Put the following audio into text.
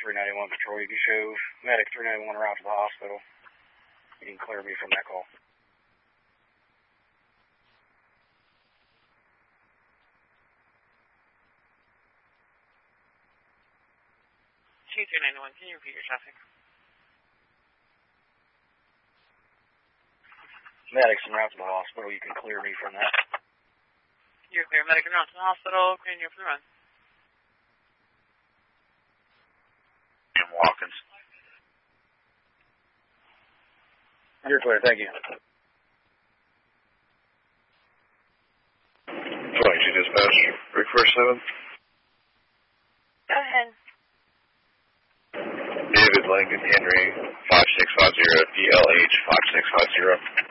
391 patrol. You can show medic 391 around to the hospital. You can clear me from that call. C391, can you repeat your traffic? Medic's en route to the hospital. You can clear me from that. You're clear. Medic en route to the hospital. Clearing you up for the run. Jim Watkins. You're clear. Thank you. 22 dispatch. Rick First 7. Go ahead. David Lincoln Henry 5650 DLH 5650.